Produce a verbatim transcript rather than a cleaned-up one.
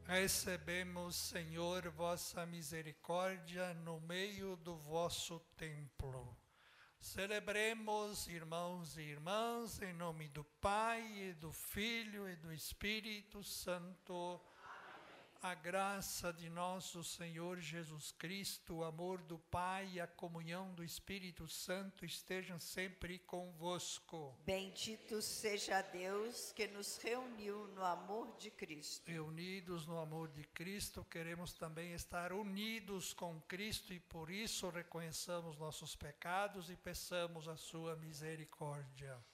Recebemos, Senhor, vossa misericórdia no meio do vosso templo. Celebremos, irmãos e irmãs, em nome do Pai, e do Filho e do Espírito Santo. A graça de nosso Senhor Jesus Cristo, o amor do Pai e a comunhão do Espírito Santo estejam sempre convosco. Bendito seja Deus que nos reuniu no amor de Cristo. Reunidos no amor de Cristo, queremos também estar unidos com Cristo e por isso reconheçamos nossos pecados e peçamos a sua misericórdia.